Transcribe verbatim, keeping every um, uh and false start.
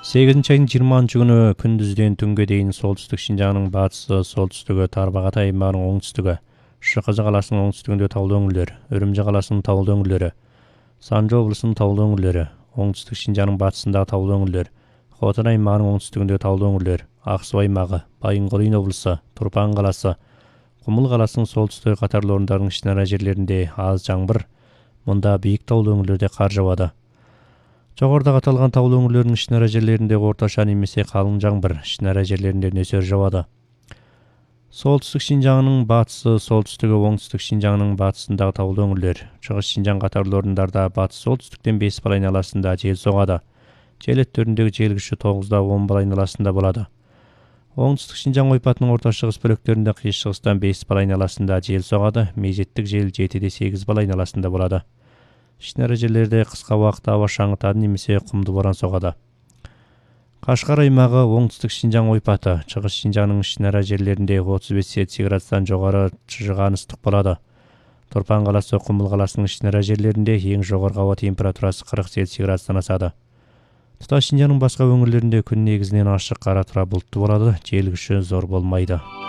сегизинчи айдын жыйырманчы күнү күндүздөн түнгө дейин солтүстүк Шинжаңдын батысы, солтүстүгү, Тарбағатай аймагынын оңтүстүгү, Шыкыжы каласынын оңтүстүгүндө таулуу өңүрлөр, Үрүмчү каласынын таулуу өңүрлөрү, Санжы облусунун таулуу өңүрлөрү, оңтүстүк Шинжаңдын батысындагы таулуу өңүрлөр, Хотон аймагынын оңтүстүгүндө таулуу өңүрлөр, Ак Суу аймагы, Байынгол облусу, Турпан каласы, Кумул каласынын солтүстүгү катарлуу орундардын ичинара жерлеринде аз жамгыр, мында бийик таулуу өңүрлөрдө кар жаабады. Жогоруда аталган таулуу өңүрлөрдүн ичинара жерлеринде орточа немесе калың жамгыр, ичинара жерлеринде нөсөр жаабады. Солтүстүк Шинжаңдын батысы, солтүстүгү, оңтүстүк Шинжаңдын батысындагы таулуу өңүрлөр, Чыгыш Шинжаң катарлуу орундарда батыс солтүстүктөн беш бал айналасында жел согады. Жел өттөрүндөгү жел күчү тогуздан он бал айналасында болот. Оңтүстүк Шинжаң ойпатынын орто чыгыс бөлөктөрүндө кыйыш чыгыстан беш бал айналасында жел согады, мезеттик жел жетиден сегиз бал айналасында болот. Ичинара жерлерде кыска убакытта аба шаңытады немесе кумду борон согады. Кашкар аймагы, оңтүстүк Шинжаң ойпаты, Чыгыш Шинжаңдын ичинара жерлеринде отуз беш Цельсий градустан жогору чыжыган ыстык болот. Турпан каласы, Кумул каласынын ичинара жерлеринде эң жогорку аба температурасы кырк Цельсий градустан асады. Туташ Шинжаңдын башка өңүрлөрүндө күн негизинен ачык, кара тура булуттуу болот, жел күчү зор болмойт.